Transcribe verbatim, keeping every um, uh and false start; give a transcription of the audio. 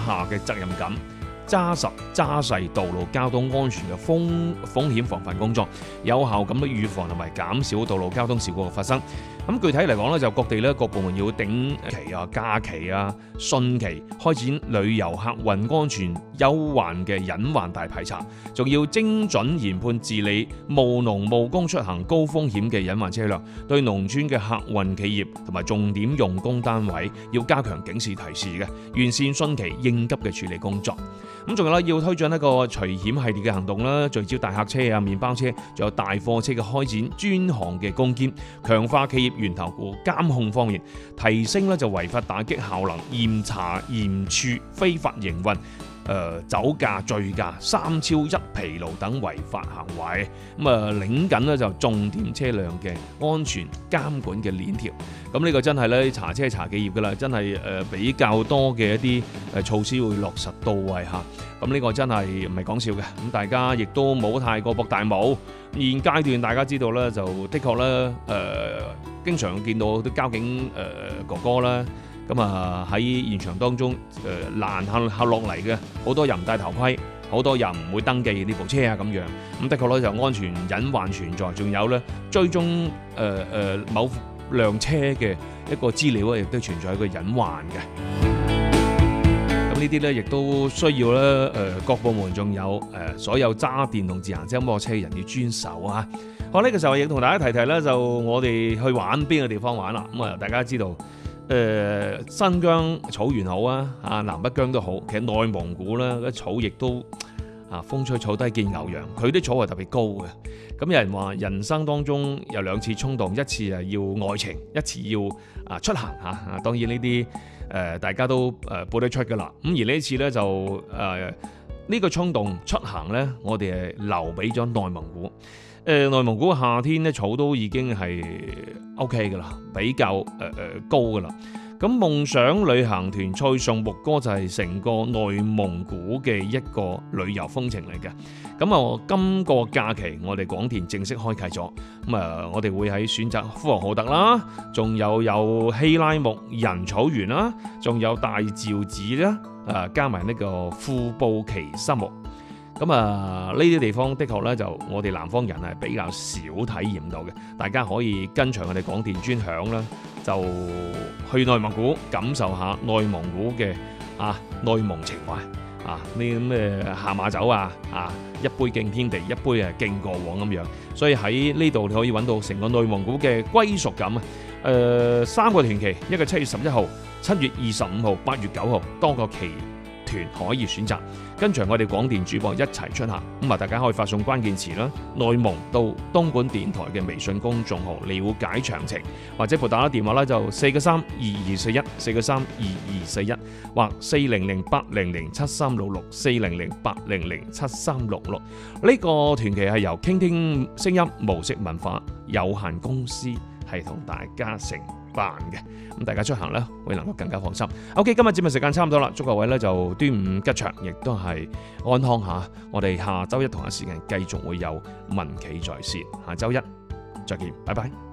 下嘅責任感，揸實揸細道路交通安全嘅風風險防範工作，有效咁樣預防同埋減少道路交通事故嘅發生。咁具體嚟講咧，就各地咧各部門要定期啊、假期啊、汛期開展旅遊客運安全憂患嘅隱患大排查，仲要精準研判治理務農務工出行高風險嘅隱患車輛，對農村嘅客運企業同埋重點用工單位要加強警示提示嘅，完善汛期應急嘅處理工作。咁仲有啦，要推進一個除險系列嘅行動啦，聚焦大客車啊、麵包車，仲有大貨車嘅開展專項嘅攻堅，強化企業源頭股監控方面，提升咧就違法打擊效能，嚴查嚴處非法營運、誒、呃、酒駕、醉駕、三超一疲勞等違法行為。咁啊，領緊咧就重點車輛嘅安全監管嘅鏈條。咁呢個真係咧查車查企業噶啦，真係誒比較多嘅一啲誒措施會落實到位嚇。咁呢個真係唔係講笑嘅。咁大家亦都冇太過博大霧。現階段大家知道咧，就的確咧誒、呃，經常見到啲交警誒、呃、哥哥啦，咁啊喺現場當中誒攔下下落嚟嘅，好多人唔戴頭盔，好多人唔會登記呢部車啊咁樣。咁的確咧就安全隱患存在，仲有咧追蹤誒誒、呃、某輛車嘅一個資料咧，亦都存在一個隱患嘅。咁呢啲咧亦都需要咧誒各部門仲有誒所有揸電動自行車摩托車嘅人要遵守啊！好，呢個時候亦同大家提提咧，就我哋去玩邊個地方玩啦。咁啊，大家知道誒、呃、新疆草原好啊，啊南北疆都好，其實內蒙古咧啲草亦都啊風吹草低見牛羊，佢啲草係特別高嘅。咁有人話人生當中有兩次衝動，一次係要愛情，一次要啊出行嚇。啊，當然呢啲誒大家都誒報得出㗎啦。咁而呢次咧就誒呢、呃呢個衝動出行咧，我哋係留俾咗內蒙古。誒、呃、內蒙古嘅夏天咧草都已經係 O K 㗎啦，比較誒誒、呃、高㗎啦。咁夢想旅行團蔡宋牧歌就係成個內蒙古嘅一個旅遊風情嚟嘅。咁啊，今個假期我哋廣電正式開啟咗。咁啊，我哋會喺選擇呼和浩特啦，仲有有希拉木仁草原啦，仲有大趙子啦，誒加埋呢個庫布齊沙漠。咁啊，呢啲地方的確咧，就我哋南方人係比較少體驗到嘅。大家可以跟隨我哋廣電專享啦，就去內蒙古感受下內蒙古嘅啊內蒙情懷啊，呢啲咩下馬酒啊啊，一杯敬天地，一杯啊敬過往咁樣。所以喺呢度你可以揾到成個內蒙古嘅歸屬感啊！誒、呃，三個團期，一個七月十一號、七月二十五號、八月九號，多個期團可以選擇，跟隨我哋廣電主播一齊出行。咁啊，大家可以發送關鍵詞啦，內蒙到東莞電台嘅微信公眾號了解詳情，或者撥打電話啦，就四個三二二四一，四個三二二四一，或四零零八零零七三六六，四零零八零零七三六六。呢個團期係由傾聽聲音無色文化有限公司係同大家承辦嘅，咁大家出行咧會能夠更加放心。OK， 今日節目時間差唔多啦，祝各位咧就端午吉祥，亦都係安康下。我哋下周一同一時間繼續會有民企在線，下周一再見，拜拜。